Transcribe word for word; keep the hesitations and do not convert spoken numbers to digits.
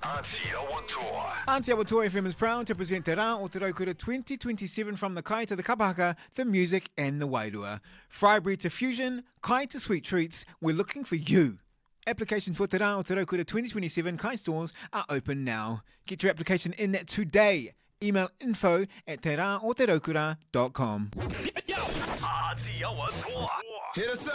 Aotearoa Tour. Aotearoa Tour F M is proud to present Te Rā o Te Raukura twenty twenty-seven from the Kai to the Kapahaka, the music and the wairua. Friberry to fusion, Kai to sweet treats, we're looking for you. Applications for Te Rā o Te Raukura twenty twenty-seven Kai stores are open now. Get your application in today. Email info at te rā o te raukura dot com. Aotearoa Tour. Hit us up.